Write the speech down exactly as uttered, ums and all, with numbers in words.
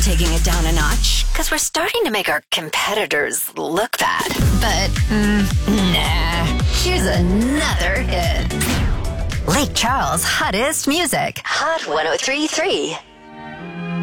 taking it down a notch because we're starting to make our competitors look bad. But, mm, nah. Here's another hit. Lake Charles' hottest music. Hot one oh three point three.